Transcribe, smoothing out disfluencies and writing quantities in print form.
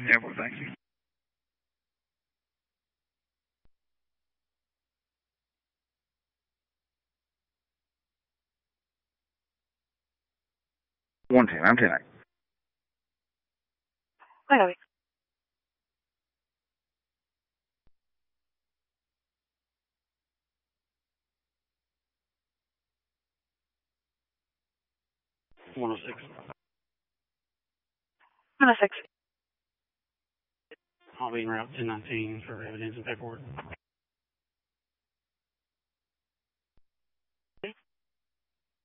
Yeah, well, thank you. I'm 10. Hi, Abby. One oh six. 106. I'll be en route 1019 for evidence and paperwork.